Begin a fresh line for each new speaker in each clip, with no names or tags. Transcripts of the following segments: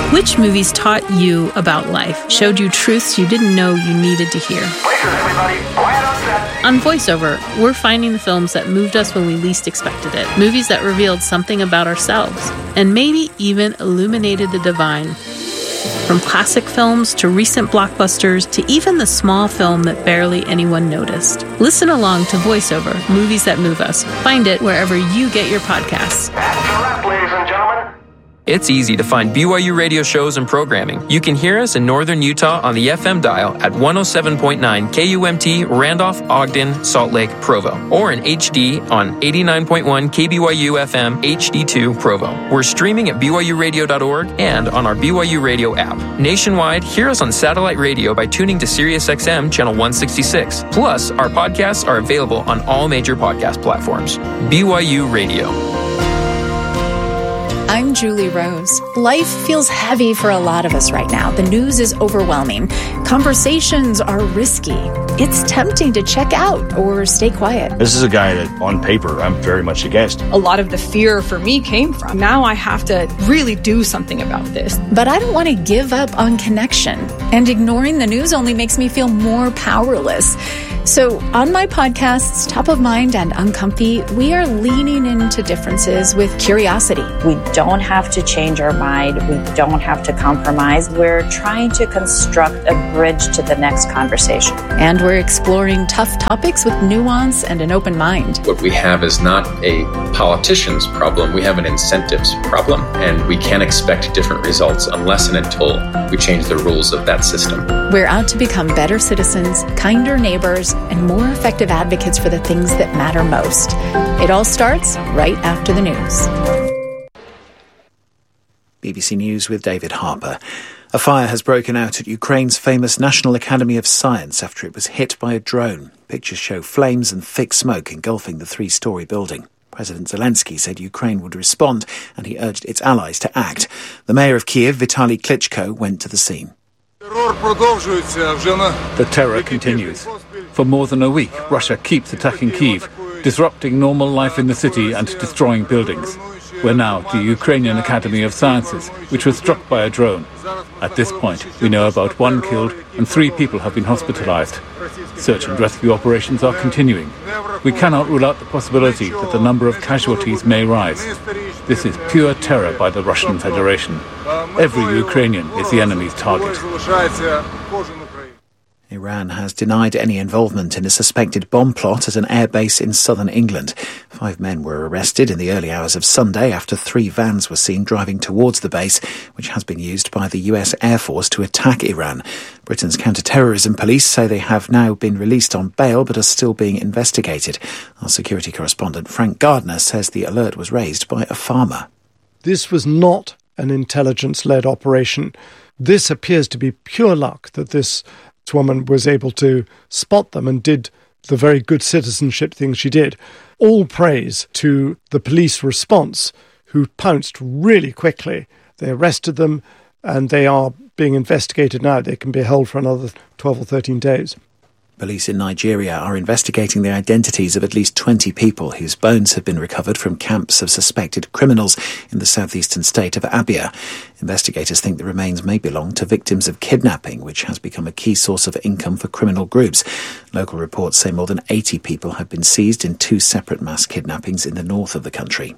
Which movies taught you about life, showed you truths you didn't know you needed to hear? On VoiceOver, we're finding the films that moved us when we least expected it, movies that revealed something about ourselves, and maybe even illuminated the divine. From classic films to recent blockbusters to even the small film that barely anyone noticed. Listen along to VoiceOver, Movies That Move Us. Find it wherever you get your podcasts.
That's a wrap, ladies and gentlemen.
It's easy to find BYU radio shows and programming. You can hear us in northern Utah on the FM dial at 107.9 KUMT, Randolph, Ogden, Salt Lake, Provo, or in HD on 89.1 KBYU FM HD2 Provo. We're streaming at BYURadio.org and on our BYU Radio app. Nationwide, hear us on satellite radio by tuning to SiriusXM Channel 166. Plus, our podcasts are available on all major podcast platforms. BYU Radio.
I'm Julie Rose. Life feels heavy for a lot of us right now. The news is overwhelming. Conversations are risky. It's tempting to check out or stay quiet.
This is a guy that, on paper, I'm very much against.
A lot of the fear for me came from, now I have to really do something about this.
But I don't want to give up on connection. And ignoring the news only makes me feel more powerless. So on my podcasts, Top of Mind and Uncomfy, we are leaning into differences with curiosity.
We don't have to change our mind. We don't have to compromise. We're trying to construct a bridge to the next conversation.
And we're exploring tough topics with nuance and an open mind.
What we have is not a politician's problem. We have an incentives problem. And we can't expect different results unless and until we change the rules of that system.
We're out to become better citizens, kinder neighbors, and more effective advocates for the things that matter most. It all starts right after the news.
BBC News with David Harper. A fire has broken out at Ukraine's famous National Academy of Science after it was hit by a drone. Pictures show flames and thick smoke engulfing the three-storey building. President Zelensky said Ukraine would respond, and he urged its allies to act. The mayor of Kiev, Vitaly Klitschko, went to the scene.
The terror continues. For more than a week, Russia keeps attacking Kyiv, disrupting normal life in the city and destroying buildings. We're now at the Ukrainian Academy of Sciences, which was struck by a drone. At this point, we know about 1 killed and 3 people have been hospitalized. Search and rescue operations are continuing. We cannot rule out the possibility that the number of casualties may rise. This is pure terror by the Russian Federation. Every Ukrainian is the enemy's target.
Iran has denied any involvement in a suspected bomb plot at an airbase in southern England. 5 men were arrested in the early hours of Sunday after 3 vans were seen driving towards the base, which has been used by the US Air Force to attack Iran. Britain's counter-terrorism police say they have now been released on bail but are still being investigated. Our security correspondent Frank Gardner says the alert was raised by a farmer.
This was not an intelligence-led operation. This appears to be pure luck that this woman was able to spot them and did the very good citizenship thing she did. All praise to the police response, who pounced really quickly. They arrested them and they are being investigated now. They can be held for another 12 or 13 days.
Police in Nigeria are investigating the identities of at least 20 people whose bones have been recovered from camps of suspected criminals in the southeastern state of Abia. Investigators think the remains may belong to victims of kidnapping, which has become a key source of income for criminal groups. Local reports say more than 80 people have been seized in 2 separate mass kidnappings in the north of the country.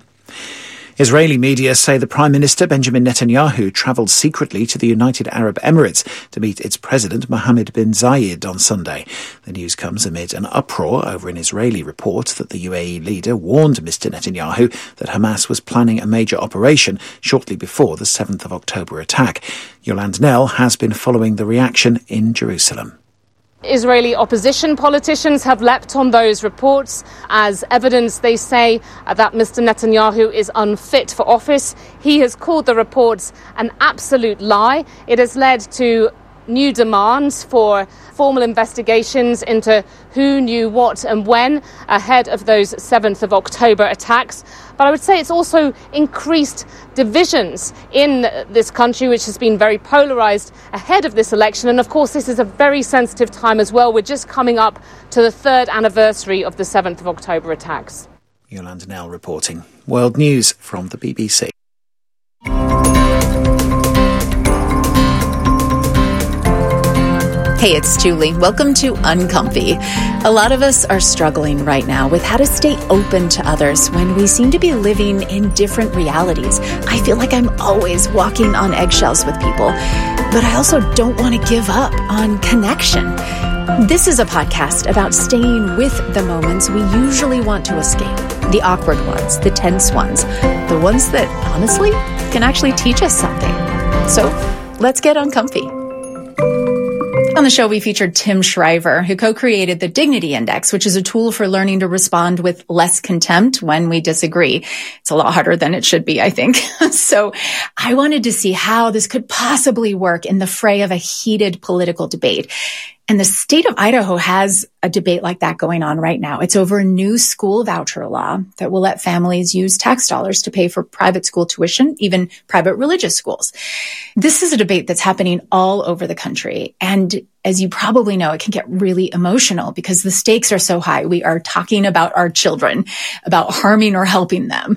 Israeli media say the Prime Minister Benjamin Netanyahu travelled secretly to the United Arab Emirates to meet its president Mohammed bin Zayed on Sunday. The news comes amid an uproar over an Israeli report that the UAE leader warned Mr Netanyahu that Hamas was planning a major operation shortly before the 7th of October attack. Yolande Knell has been following the reaction in Jerusalem.
Israeli opposition politicians have leapt on those reports as evidence. They say that Mr Netanyahu is unfit for office. He has called the reports an absolute lie. It has led to new demands for formal investigations into who knew what and when ahead of those 7th of October attacks. But I would say it's also increased divisions in this country, which has been very polarised ahead of this election. And of course, this is a very sensitive time as well. We're just coming up to the 3rd anniversary of the 7th of October attacks.
Yolande Knell reporting. World News from the BBC.
Hey, it's Julie. Welcome to Uncomfy. A lot of us are struggling right now with how to stay open to others when we seem to be living in different realities. I feel like I'm always walking on eggshells with people, but I also don't want to give up on connection. This is a podcast about staying with the moments we usually want to escape. The awkward ones, the tense ones, the ones that honestly can actually teach us something. So let's get uncomfy. On the show, we featured Tim Shriver, who co-created the Dignity Index, which is a tool for learning to respond with less contempt when we disagree. It's a lot harder than it should be, I think. So I wanted to see how this could possibly work in the fray of a heated political debate. And the state of Idaho has a debate like that going on right now. It's over a new school voucher law that will let families use tax dollars to pay for private school tuition, even private religious schools. This is a debate that's happening all over the country. And as you probably know, it can get really emotional because the stakes are so high. We are talking about our children, about harming or helping them.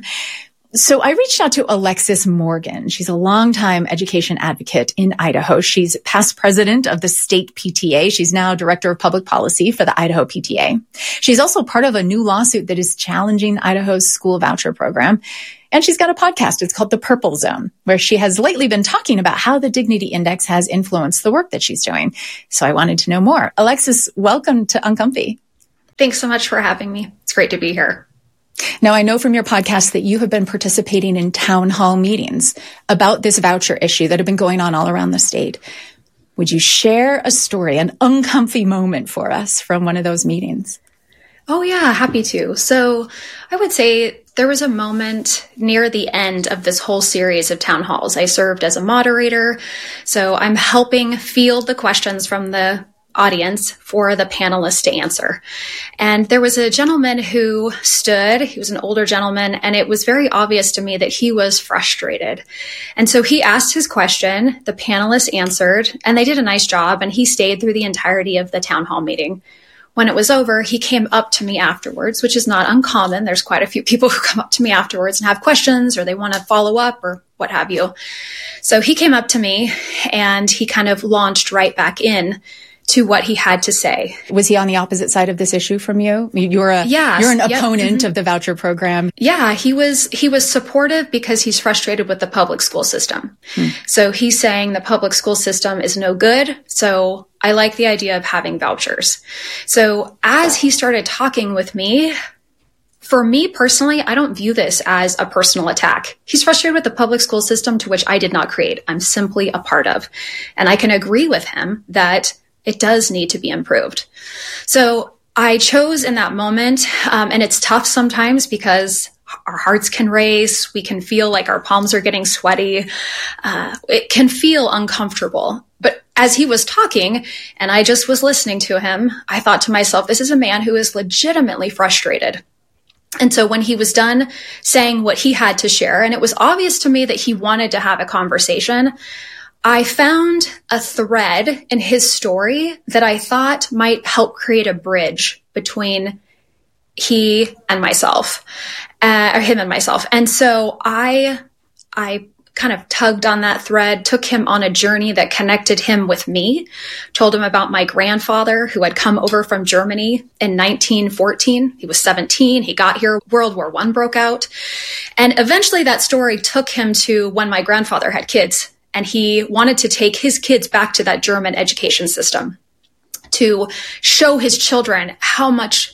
So I reached out to Alexis Morgan. She's a longtime education advocate in Idaho. She's past president of the state PTA. She's now director of public policy for the Idaho PTA. She's also part of a new lawsuit that is challenging Idaho's school voucher program. And she's got a podcast. It's called The Purple Zone, where she has lately been talking about how the Dignity Index has influenced the work that she's doing. So I wanted to know more. Alexis, welcome to Uncomfy.
Thanks so much for having me. It's great to be here.
Now, I know from your podcast that you have been participating in town hall meetings about this voucher issue that have been going on all around the state. Would you share a story, an uncomfy moment for us from one of those meetings?
Oh, yeah, happy to. So I would say there was a moment near the end of this whole series of town halls. I served as a moderator, so I'm helping field the questions from the audience for the panelists to answer. And there was a gentleman who stood, he was an older gentleman, and it was very obvious to me that he was frustrated. And so he asked his question, the panelists answered, and they did a nice job, and he stayed through the entirety of the town hall meeting. When it was over, he came up to me afterwards, which is not uncommon. There's quite a few people who come up to me afterwards and have questions or they want to follow up or what have you. So he came up to me and he kind of launched right back in to what he had to say.
Was he on the opposite side of this issue from you? You're an opponent of the voucher program.
Yeah, he was supportive because he's frustrated with the public school system. So he's saying the public school system is no good. So I like the idea of having vouchers. So as he started talking with me, for me personally, I don't view this as a personal attack. He's frustrated with the public school system to which I did not create. I'm simply a part of. And I can agree with him that it does need to be improved. So I chose in that moment, and it's tough sometimes because our hearts can race. We can feel like our palms are getting sweaty. It can feel uncomfortable. But as he was talking and I just was listening to him, I thought to myself, this is a man who is legitimately frustrated. And so when he was done saying what he had to share, and it was obvious to me that he wanted to have a conversation, I found a thread in his story that I thought might help create a bridge between he and myself, or him and myself. And so I kind of tugged on that thread, took him on a journey that connected him with me, told him about my grandfather who had come over from Germany in 1914. He was 17. He got here. World War I broke out. And eventually that story took him to when my grandfather had kids. And he wanted to take his kids back to that German education system to show his children how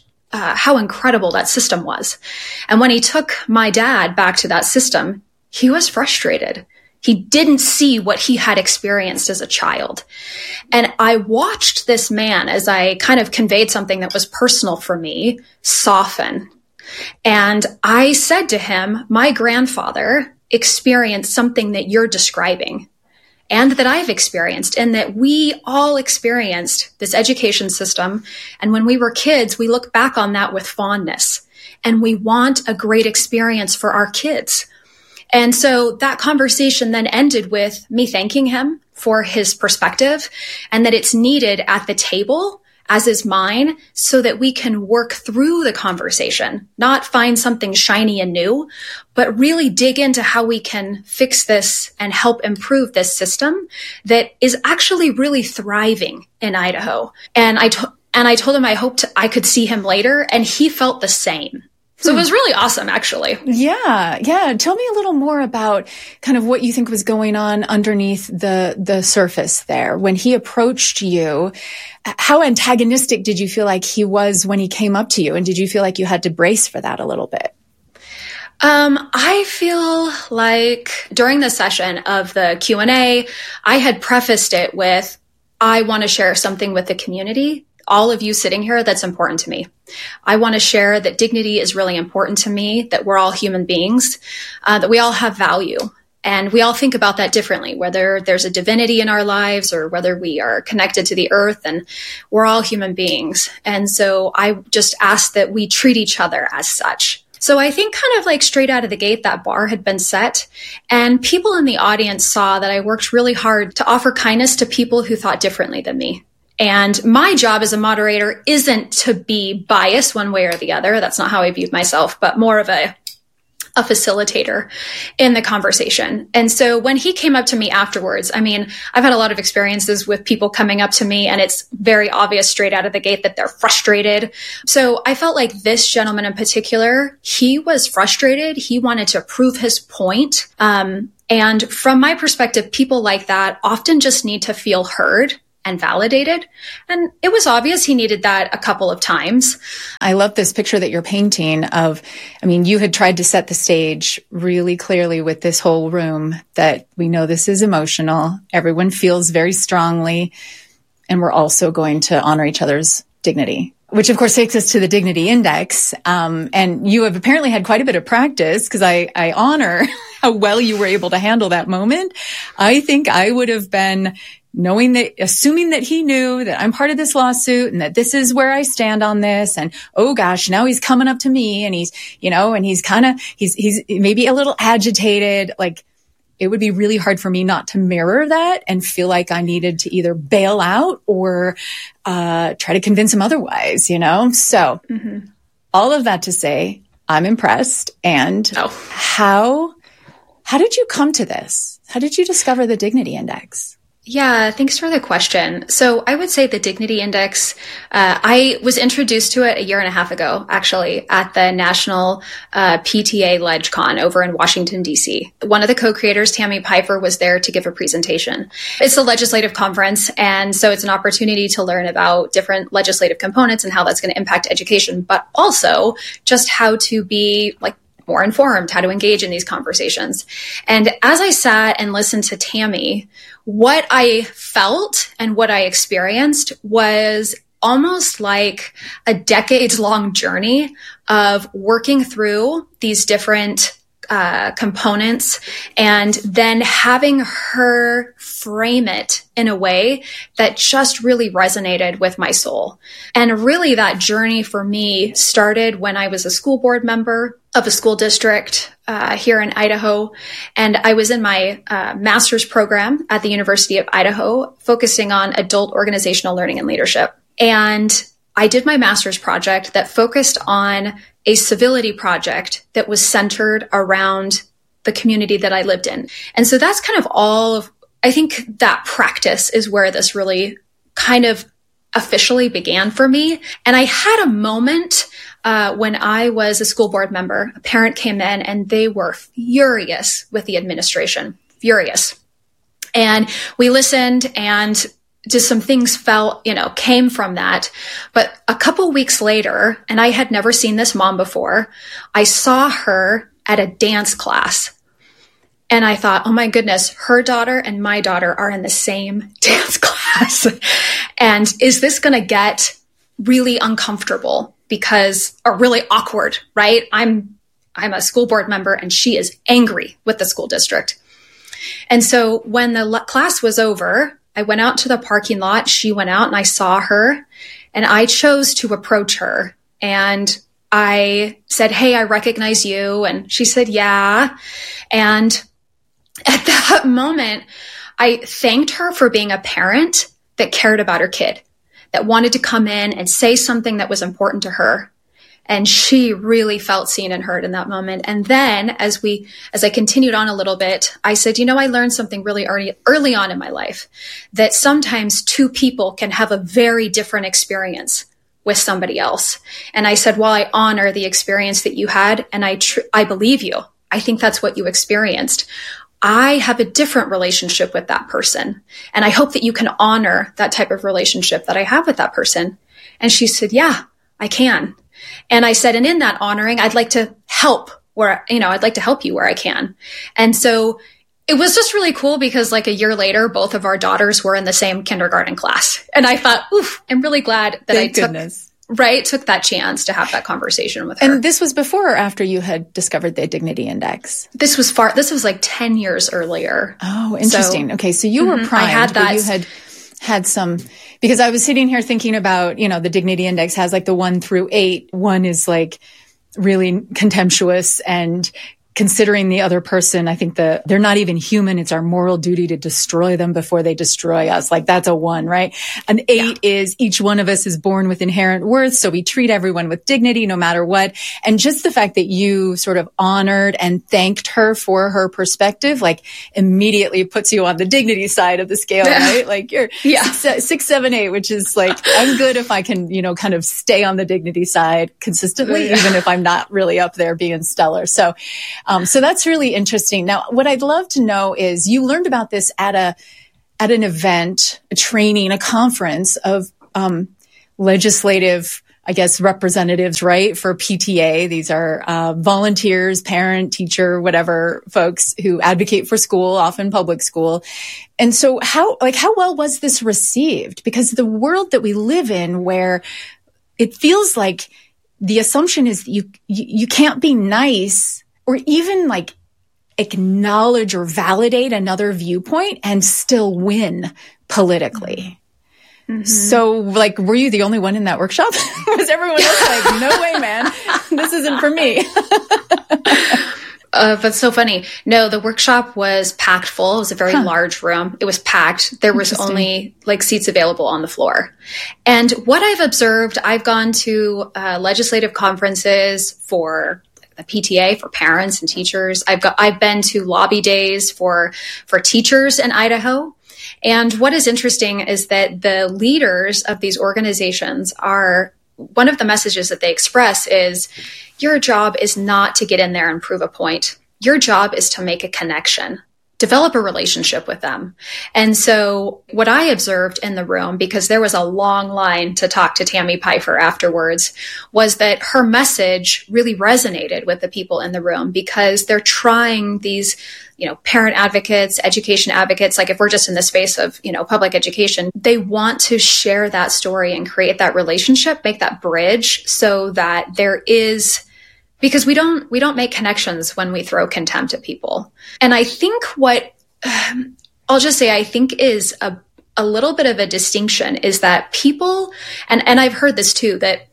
incredible that system was. And when he took my dad back to that system, he was frustrated. He didn't see what he had experienced as a child. And I watched this man, as I kind of conveyed something that was personal for me, soften. And I said to him, my grandfather experienced something that you're describing and that I've experienced, and that we all experienced this education system. And when we were kids, we look back on that with fondness and we want a great experience for our kids. And so that conversation then ended with me thanking him for his perspective and that it's needed at the table as is mine, so that we can work through the conversation, not find something shiny and new, but really dig into how we can fix this and help improve this system that is actually really thriving in Idaho. And I told him I hoped I could see him later, and he felt the same. So it was really awesome, actually.
Yeah. Tell me a little more about kind of what you think was going on underneath the surface there. When he approached you, how antagonistic did you feel like he was when he came up to you? And did you feel like you had to brace for that a little bit?
I feel like during the session of the Q&A, I had prefaced it with, I want to share something with the community. All of you sitting here, that's important to me. I want to share that dignity is really important to me, that we're all human beings, that we all have value. And we all think about that differently, whether there's a divinity in our lives or whether we are connected to the earth, and we're all human beings. And so I just ask that we treat each other as such. So I think kind of like straight out of the gate, that bar had been set, and people in the audience saw that I worked really hard to offer kindness to people who thought differently than me. And my job as a moderator isn't to be biased one way or the other. That's not how I viewed myself, but more of a facilitator in the conversation. And so when he came up to me afterwards, I mean, I've had a lot of experiences with people coming up to me, and it's very obvious straight out of the gate that they're frustrated. So I felt like this gentleman in particular, he was frustrated. He wanted to prove his point. And from my perspective, people like that often just need to feel heard and validated. And it was obvious he needed that a couple of times.
I love this picture that you're painting of, I mean, you had tried to set the stage really clearly with this whole room that we know this is emotional. Everyone feels very strongly. And we're also going to honor each other's dignity, which of course takes us to the Dignity Index. And you have apparently had quite a bit of practice, because I honor how well you were able to handle that moment. I think I would have been assuming that he knew that I'm part of this lawsuit and that this is where I stand on this. And, oh gosh, now he's coming up to me and he's maybe a little agitated. Like, it would be really hard for me not to mirror that and feel like I needed to either bail out or, try to convince him otherwise, So all of that to say, I'm impressed. And how did you come to this? How did you discover the Dignity Index?
Yeah, thanks for the question. So I would say the Dignity Index, I was introduced to it a year and a half ago, actually, at the National PTA LegCon over in Washington, D.C. One of the co-creators, Tammy Pfeiffer, was there to give a presentation. It's a legislative conference, and so it's an opportunity to learn about different legislative components and how that's going to impact education, but also just how to be more informed, how to engage in these conversations. And as I sat and listened to Tammy, what I felt and what I experienced was almost like a decades-long journey of working through these different components and then having her frame it in a way that just really resonated with my soul. And really that journey for me started when I was a school board member of a school district here in Idaho. And I was in my master's program at the University of Idaho, focusing on adult organizational learning and leadership. And I did my master's project that focused on a civility project that was centered around the community that I lived in. And so that's kind of all of, I think that practice is where this really kind of officially began for me. And I had a moment when I was a school board member. A parent came in and they were furious with the administration, furious. And we listened, and just some things came from that. But a couple weeks later, and I had never seen this mom before, I saw her at a dance class. And I thought, oh my goodness, her daughter and my daughter are in the same dance class. And is this going to get really uncomfortable or really awkward, right? I'm a school board member and she is angry with the school district. And so when the class was over, I went out to the parking lot. She went out and I saw her, and I chose to approach her. And I said, hey, I recognize you. And she said, yeah. And at that moment, I thanked her for being a parent that cared about her kid, that wanted to come in and say something that was important to her. And she really felt seen and heard in that moment. And then as I continued on a little bit, I said, I learned something really early on in my life, that sometimes two people can have a very different experience with somebody else. And I said, well, I honor the experience that you had, and I believe you. I think that's what you experienced. I have a different relationship with that person, and I hope that you can honor that type of relationship that I have with that person. And she said, yeah, I can. And I said, and in that honoring, I'd like to help I'd like to help you where I can. And so it was just really cool because like a year later, both of our daughters were in the same kindergarten class. And I thought, oof, I'm really glad that took that chance to have that conversation with her.
And this was before or after you had discovered the Dignity Index?
This was like 10 years earlier.
Oh, interesting. Okay. So you were primed, I had that. But you had some, because I was sitting here thinking about, the Dignity Index has like the 1 through 8. 1 is like really contemptuous and considering the other person. I think they're not even human. It's our moral duty to destroy them before they destroy us. Like that's a 1, right? An 8 is each one of us is born with inherent worth. So we treat everyone with dignity no matter what. And just the fact that you sort of honored and thanked her for her perspective, like immediately puts you on the dignity side of the scale, right? Like you're 6, 7, 8, which is like, I'm good if I can, kind of stay on the dignity side consistently, even if I'm not really up there being stellar. So that's really interesting. Now, what I'd love to know is you learned about this at an event, a training, a conference of legislative, I guess, representatives, right, for PTA. These are volunteers, parent, teacher, whatever folks who advocate for school, often public school. And so how well was this received? Because the world that we live in, where it feels like the assumption is that you can't be nice or even like acknowledge or validate another viewpoint and still win politically. Mm-hmm. So like, were you the only one in that workshop? Was everyone else like, no way, man, this isn't for me?
But so funny. No, the workshop was packed full. It was a very large room. It was packed. There was only like seats available on the floor. And what I've observed, I've gone to legislative conferences for the PTA, for parents and teachers. I've been to lobby days for teachers in Idaho. And what is interesting is that the leaders of these organizations one of the messages that they express is, your job is not to get in there and prove a point. Your job is to make a connection, develop a relationship with them. And so what I observed in the room, because there was a long line to talk to Tammy Pfeiffer afterwards, was that her message really resonated with the people in the room, because they're trying these, parent advocates, education advocates, like if we're just in the space of, public education, they want to share that story and create that relationship, make that bridge so that there is, because we don't make connections when we throw contempt at people. And I think what I'll just say, I think is a little bit of a distinction is that people, and I've heard this too, that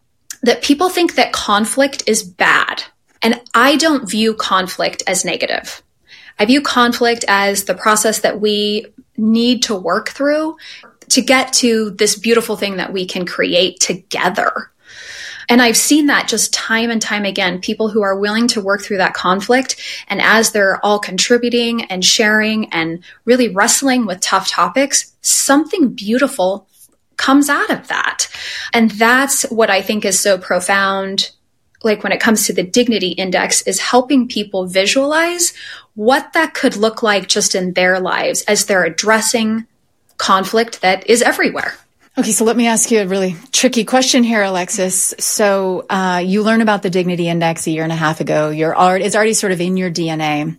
people think that conflict is bad. And I don't view conflict as negative. I view conflict as the process that we need to work through to get to this beautiful thing that we can create together. And I've seen that just time and time again, people who are willing to work through that conflict. And as they're all contributing and sharing and really wrestling with tough topics, something beautiful comes out of that. And that's what I think is so profound. Like when it comes to the Dignity Index, is helping people visualize what that could look like just in their lives as they're addressing conflict that is everywhere.
Okay, so let me ask you a really tricky question here, Alexis. So you learned about the Dignity Index a year and a half ago. It's already sort of in your DNA.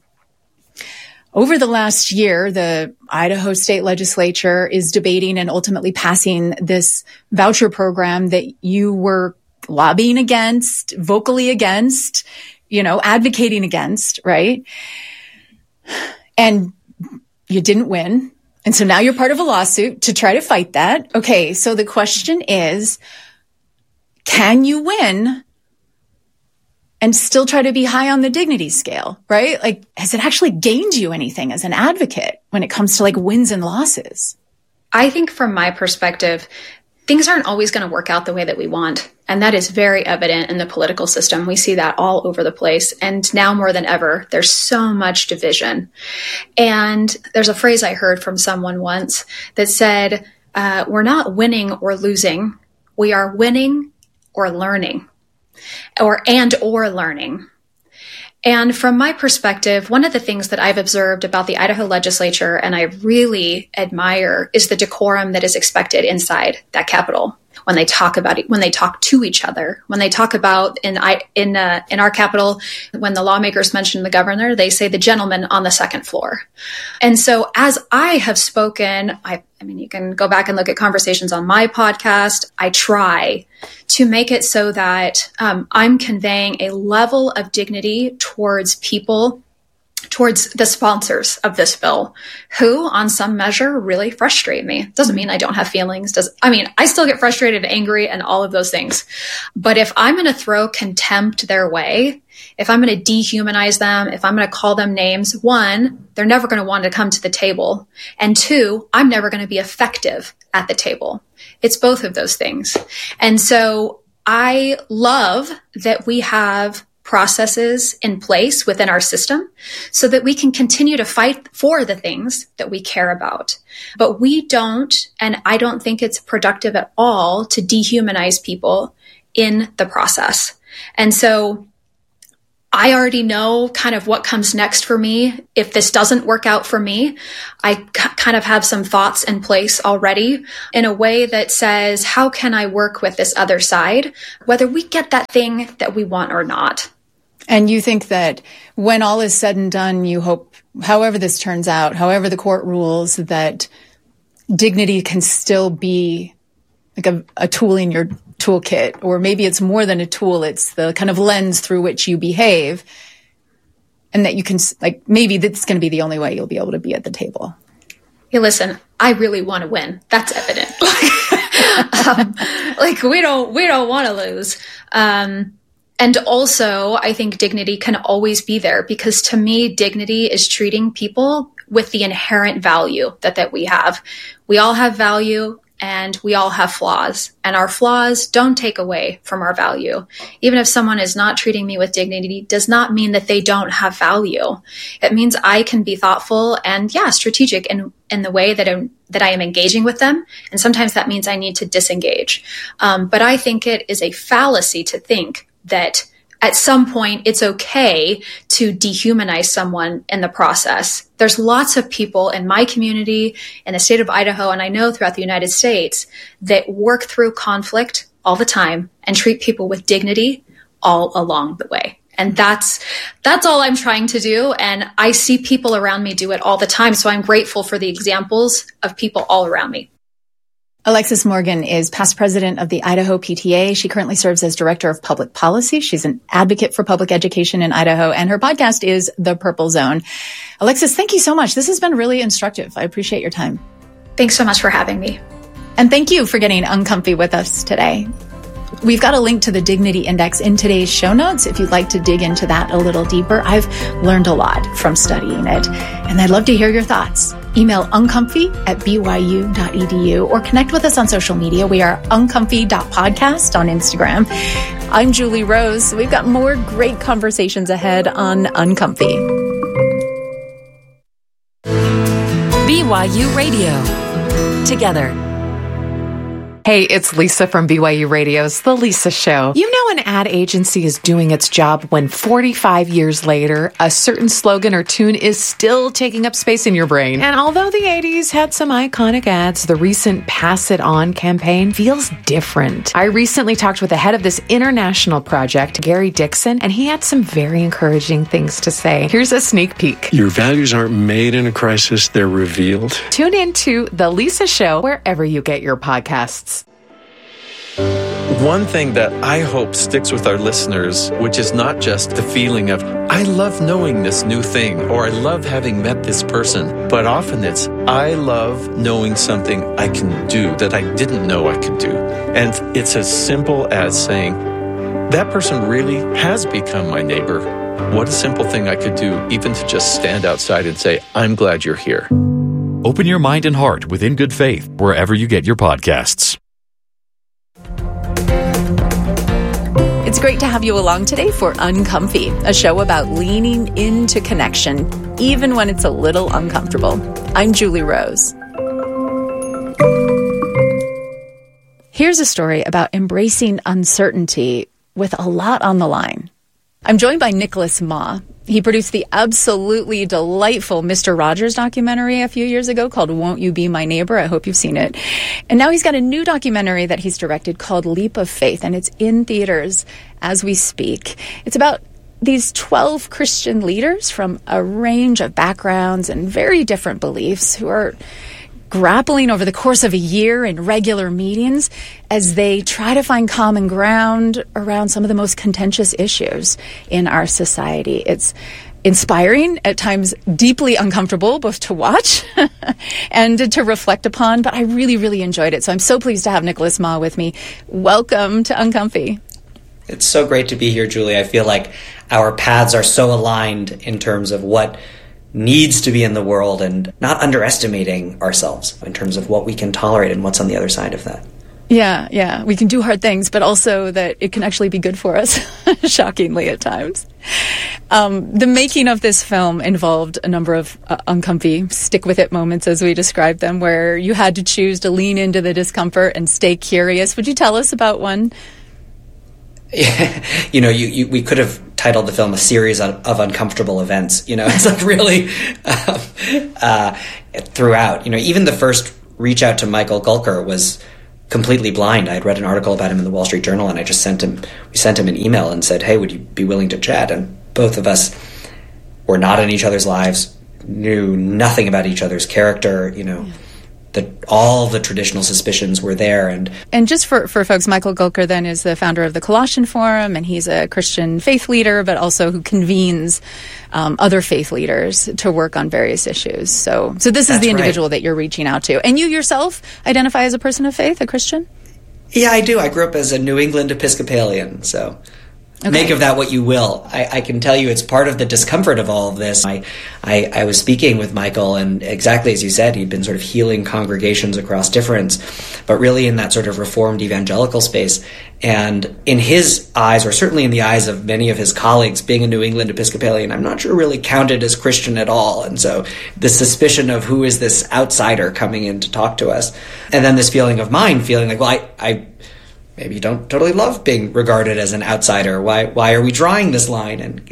Over the last year, the Idaho State Legislature is debating and ultimately passing this voucher program that you were lobbying against, vocally against, advocating against, right? And you didn't win. And so now you're part of a lawsuit to try to fight that. Okay, so the question is, can you win and still try to be high on the dignity scale, right? Like, has it actually gained you anything as an advocate when it comes to like wins and losses?
I think from my perspective, things aren't always going to work out the way that we want. And that is very evident in the political system. We see that all over the place. And now more than ever, there's so much division. And there's a phrase I heard from someone once that said, we're not winning or losing. We are winning or learning, or learning. And from my perspective, one of the things that I've observed about the Idaho legislature, and I really admire, is the decorum that is expected inside that Capitol. When they talk about it, when they talk to each other, when they talk about in our Capitol, when the lawmakers mention the governor, they say the gentleman on the second floor. And so as I have spoken, I mean, you can go back and look at conversations on my podcast. I try to make it so that I'm conveying a level of dignity towards people, towards the sponsors of this bill, who on some measure really frustrate me. Doesn't mean I don't have feelings. I still get frustrated, angry, and all of those things. But if I'm going to throw contempt their way, if I'm going to dehumanize them, if I'm going to call them names, one, they're never going to want to come to the table. And two, I'm never going to be effective at the table. It's both of those things. And so I love that we have processes in place within our system so that we can continue to fight for the things that we care about. But we don't, and I don't think it's productive at all to dehumanize people in the process. And so I already know kind of what comes next for me. If this doesn't work out for me, I kind of have some thoughts in place already in a way that says, how can I work with this other side, whether we get that thing that we want or not?
And you think that when all is said and done, you hope, however this turns out, however the court rules, that dignity can still be like a tool in your toolkit, or maybe it's more than a tool. It's the kind of lens through which you behave, and that you can, like, maybe that's going to be the only way you'll be able to be at the table.
Hey, listen, I really want to win. That's evident. We don't want to lose. And also, I think dignity can always be there, because to me, dignity is treating people with the inherent value that we have. We all have value, and we all have flaws, and our flaws don't take away from our value. Even if someone is not treating me with dignity, does not mean that they don't have value. It means I can be thoughtful and, strategic in the way that I am engaging with them. And sometimes that means I need to disengage. But I think it is a fallacy to think that at some point it's okay to dehumanize someone in the process. There's lots of people in my community, in the state of Idaho, and I know throughout the United States, that work through conflict all the time and treat people with dignity all along the way. And that's all I'm trying to do. And I see people around me do it all the time. So I'm grateful for the examples of people all around me.
Alexis Morgan is past president of the Idaho PTA. She currently serves as director of public policy. She's an advocate for public education in Idaho, and her podcast is The Purple Zone. Alexis, thank you so much. This has been really instructive. I appreciate your time.
Thanks so much for having me.
And thank you for getting uncomfy with us today. We've got a link to the Dignity Index in today's show notes if you'd like to dig into that a little deeper. I've learned a lot from studying it, and I'd love to hear your thoughts. Email uncomfy@byu.edu or connect with us on social media. We are uncomfy.podcast on Instagram. I'm Julie Rose. We've got more great conversations ahead on Uncomfy.
BYU Radio. Together.
Hey, it's Lisa from BYU Radio's The Lisa Show. You know an ad agency is doing its job when 45 years later, a certain slogan or tune is still taking up space in your brain. And although the 80s had some iconic ads, the recent Pass It On campaign feels different. I recently talked with the head of this international project, Gary Dixon, and he had some very encouraging things to say. Here's a sneak peek.
Your values aren't made in a crisis, they're revealed.
Tune into The Lisa Show wherever you get your podcasts.
One thing that I hope sticks with our listeners, which is not just the feeling of, I love knowing this new thing, or I love having met this person, but often it's, I love knowing something I can do that I didn't know I could do. And it's as simple as saying, that person really has become my neighbor. What a simple thing I could do, even to just stand outside and say, I'm glad you're here.
Open your mind and heart with In Good Faith, wherever you get your podcasts.
great to have you along today for Uncomfy, a show about leaning into connection, even when it's a little uncomfortable. I'm Julie Rose. Here's a story about embracing uncertainty with a lot on the line. I'm joined by Nicholas Ma. He produced the absolutely delightful Mr. Rogers documentary a few years ago called Won't You Be My Neighbor? I hope you've seen it. And now he's got a new documentary that he's directed called Leap of Faith, and it's in theaters as we speak. It's about these 12 Christian leaders from a range of backgrounds and very different beliefs who are grappling over the course of a year in regular meetings as they try to find common ground around some of the most contentious issues in our society. It's inspiring, at times deeply uncomfortable, both to watch and to reflect upon, but I really, really enjoyed it. So I'm so pleased to have Nicholas Ma with me. Welcome to Uncomfy.
It's so great to be here, Julie. I feel like our paths are so aligned in terms of what needs to be in the world and not underestimating ourselves in terms of what we can tolerate and what's on the other side of that.
Yeah. We can do hard things, but also that it can actually be good for us, shockingly at times. The making of this film involved a number of uncomfy, stick-with-it moments, as we described them, where you had to choose to lean into the discomfort and stay curious. Would you tell us about one?
We could have titled the film A Series of Uncomfortable Events. It's like really throughout. Even the first reach out to Michael Gulker was completely blind. I had read an article about him in the Wall Street Journal, and we sent him an email and said, hey, would you be willing to chat? And both of us were not in each other's lives, knew nothing about each other's character, all the traditional suspicions were there.
And just for folks, Michael Gulker then is the founder of the Colossian Forum, and he's a Christian faith leader, but also who convenes other faith leaders to work on various issues. So this is the individual that you're reaching out to. And you yourself identify as a person of faith, a Christian?
Yeah, I do. I grew up as a New England Episcopalian, so... Okay. Make of that what you will. I can tell you it's part of the discomfort of all of this. I was speaking with Michael, and exactly as you said, he'd been sort of healing congregations across difference, but really in that sort of Reformed evangelical space. And in his eyes, or certainly in the eyes of many of his colleagues, being a New England Episcopalian, I'm not sure really counted as Christian at all. And so the suspicion of who is this outsider coming in to talk to us, and then this feeling of mine, feeling like, well, I maybe you don't totally love being regarded as an outsider. Why are we drawing this line?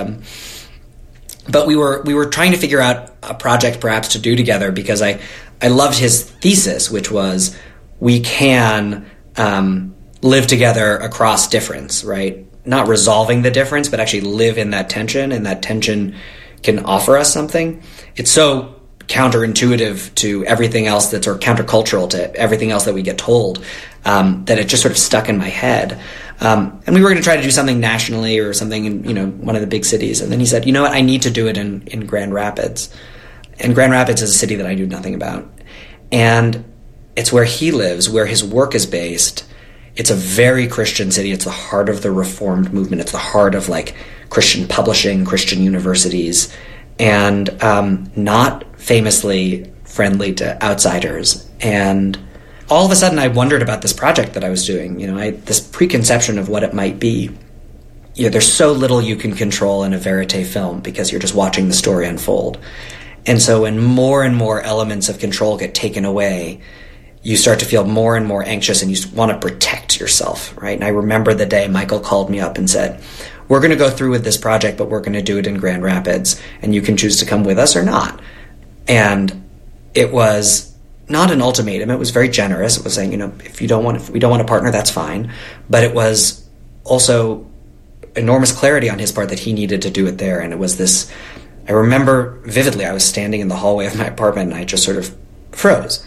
But we were trying to figure out a project perhaps to do together, because I loved his thesis, which was we can live together across difference, right? Not resolving the difference, but actually live in that tension, and that tension can offer us something. It's so counterintuitive to everything else or countercultural to everything else that we get told, that it just sort of stuck in my head. And we were going to try to do something nationally or something in, one of the big cities. And then he said, you know what, I need to do it in Grand Rapids. And Grand Rapids is a city that I knew nothing about. And it's where he lives, where his work is based. It's a very Christian city. It's the heart of the Reformed movement. It's the heart of Christian publishing, Christian universities, and not famously friendly to outsiders. And all of a sudden I wondered about this project that I was doing. This preconception of what it might be. There's so little you can control in a verite film because you're just watching the story unfold. And so when more and more elements of control get taken away, you start to feel more and more anxious, and you want to protect yourself, right? And I remember the day Michael called me up and said, we're going to go through with this project, but we're going to do it in Grand Rapids, and you can choose to come with us or not. And it was not an ultimatum. It was very generous. It was saying, if we don't want a partner, that's fine. But it was also enormous clarity on his part that he needed to do it there. And it was this, I remember vividly, I was standing in the hallway of my apartment and I just sort of froze.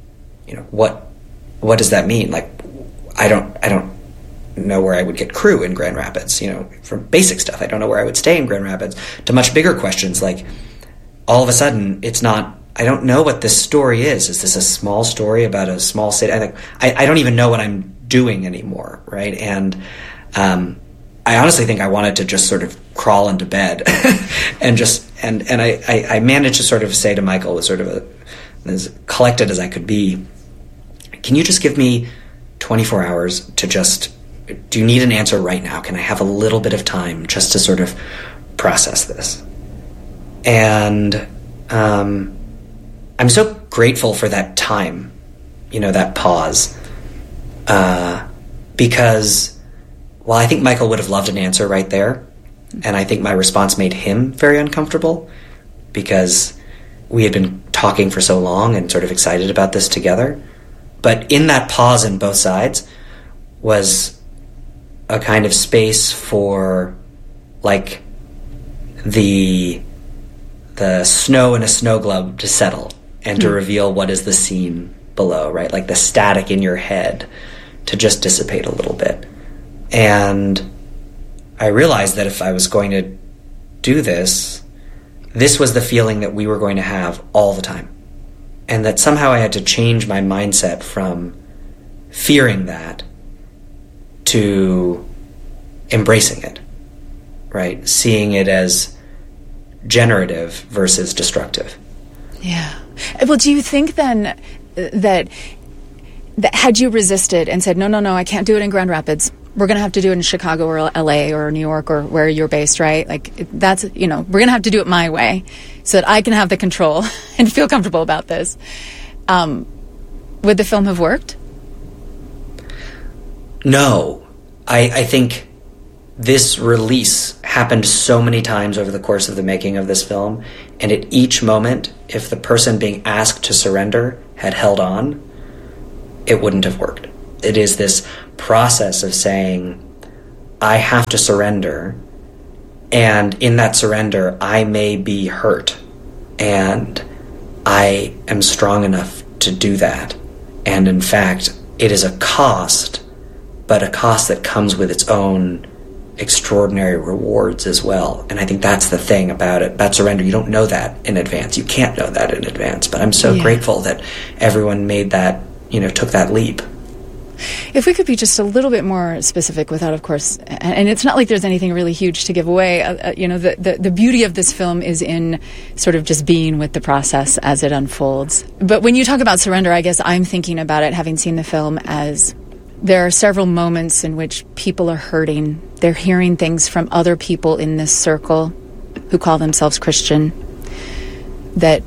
What does that mean? I don't know where I would get crew in Grand Rapids, from basic stuff. I don't know where I would stay in Grand Rapids, to much bigger questions like, all of a sudden, it's not, I don't know what this story is. Is this a small story about a small city? I don't even know what I'm doing anymore, right? And I honestly think I wanted to just sort of crawl into bed and I managed to sort of say to Michael, as sort of as collected as I could be, can you just give me 24 hours to just do you need an answer right now? Can I have a little bit of time just to sort of process this? And I'm so grateful for that time, that pause, because while I think Michael would have loved an answer right there, and I think my response made him very uncomfortable because we had been talking for so long and sort of excited about this together. But in that pause in both sides was a kind of space for, like, the snow in a snow globe to settle and to reveal what is the scene below, right? Like the static in your head to just dissipate a little bit. And I realized that if I was going to do this was the feeling that we were going to have all the time. And that somehow I had to change my mindset from fearing that to embracing it, right? Seeing it as generative versus destructive.
Yeah. Well, do you think then that had you resisted and said, no, I can't do it in Grand Rapids, we're going to have to do it in Chicago or LA or New York or where you're based, right? Like, that's, we're going to have to do it my way so that I can have the control and feel comfortable about this. Would the film have worked?
No. I think this release happened so many times over the course of the making of this film, and at each moment, if the person being asked to surrender had held on, it wouldn't have worked. It is this process of saying, I have to surrender, and in that surrender, I may be hurt, and I am strong enough to do that. And in fact, it is a cost, but a cost that comes with its own extraordinary rewards as well. And I think that's the thing about it, about surrender. You don't know that in advance. You can't know that in advance. But I'm so grateful that everyone made that, took that leap.
If we could be just a little bit more specific without, of course, and it's not like there's anything really huge to give away, the beauty of this film is in sort of just being with the process as it unfolds. But when you talk about surrender, I guess I'm thinking about it, having seen the film, as there are several moments in which people are hurting. They're hearing things from other people in this circle who call themselves Christian that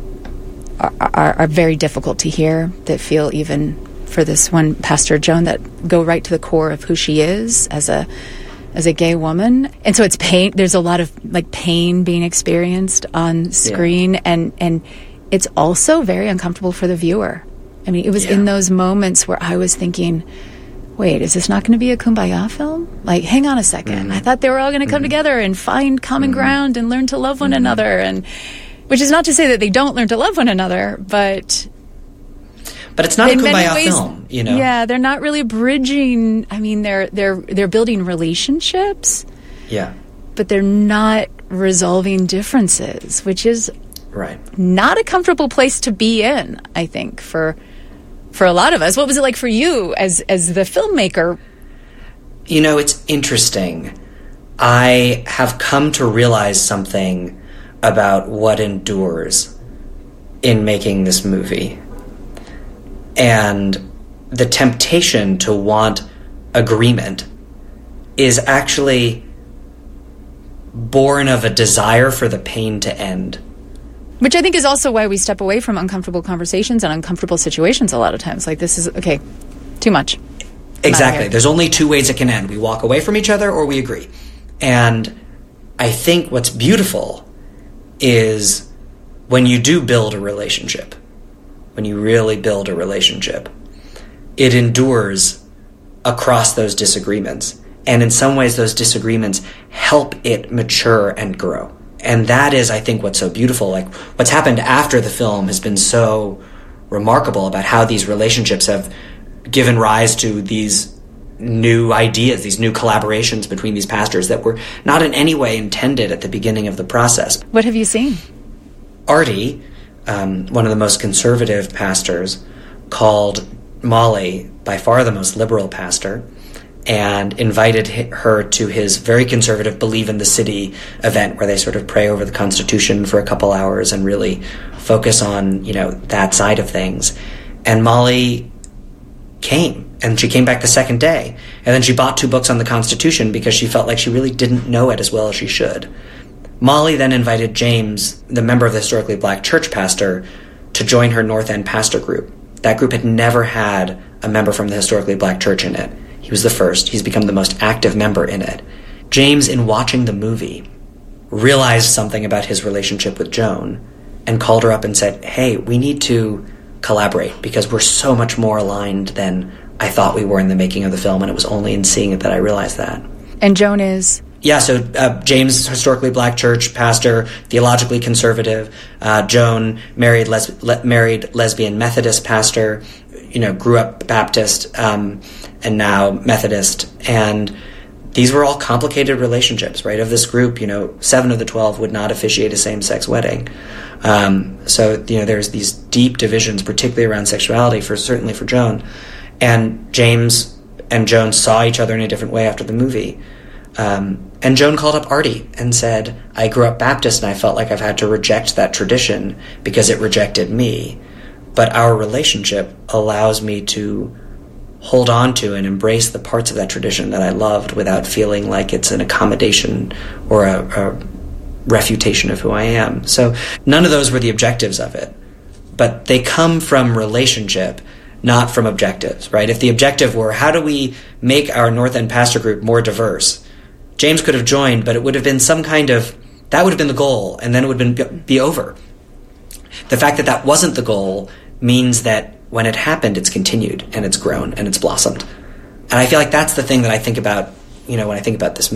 are very difficult to hear, that feel, even for this one Pastor Joan, that go right to the core of who she is as a gay woman. And so it's pain. There's a lot of pain being experienced on screen, and it's also very uncomfortable for the viewer. I mean, it was in those moments where I was thinking, wait, is this not going to be a kumbaya film? Like, hang on a second. I thought they were all going to come together and find common ground and learn to love one another. And which is not to say that they don't learn to love one another, but
it's not a kumbaya film,
Yeah, they're not really bridging. I mean, they're building relationships.
Yeah.
But they're not resolving differences, which is not a comfortable place to be in, I think, for a lot of us. What was it like for you as the filmmaker?
It's interesting. I have come to realize something about what endures in making this movie. And the temptation to want agreement is actually born of a desire for the pain to end.
Which I think is also why we step away from uncomfortable conversations and uncomfortable situations a lot of times. Like, this is, okay, too much.
Exactly. There's only two ways it can end. We walk away from each other or we agree. And I think what's beautiful is when you do build a relationship, when you really build a relationship, it endures across those disagreements. And in some ways, those disagreements help it mature and grow. And that is, I think, what's so beautiful. Like, what's happened after the film has been so remarkable about how these relationships have given rise to these new ideas, these new collaborations between these pastors that were not in any way intended at the beginning of the process.
What have you seen?
Artie, one of the most conservative pastors, called Molly, by far the most liberal pastor, and invited her to his very conservative Believe in the City event where they sort of pray over the Constitution for a couple hours and really focus on, that side of things. And Molly came, and she came back the second day. And then she bought 2 books on the Constitution because she felt like she really didn't know it as well as she should. Molly then invited James, the member of the historically black church pastor, to join her North End pastor group. That group had never had a member from the historically black church in it. He was the first. He's become the most active member in it. James, in watching the movie, realized something about his relationship with Joan and called her up and said, hey, we need to collaborate because we're so much more aligned than I thought we were in the making of the film, and it was only in seeing it that I realized that.
And Joan is?
Yeah, so James, historically black church pastor, theologically conservative. Joan, married lesbian Methodist pastor, grew up Baptist, and now Methodist. And these were all complicated relationships, right? Of this group, 7 of the 12 would not officiate a same-sex wedding. So there's these deep divisions, particularly around sexuality, certainly for Joan. And James and Joan saw each other in a different way after the movie. And Joan called up Artie and said, I grew up Baptist and I felt like I've had to reject that tradition because it rejected me. But our relationship allows me to hold on to and embrace the parts of that tradition that I loved without feeling like it's an accommodation or a refutation of who I am. So none of those were the objectives of it. But they come from relationship, not from objectives, right? If the objective were, how do we make our North End pastor group more diverse? James could have joined, but it would have been that would have been the goal, and then it would be over. The fact that wasn't the goal means that when it happened, it's continued, and it's grown, and it's blossomed. And I feel like that's the thing that I think about, when I think about this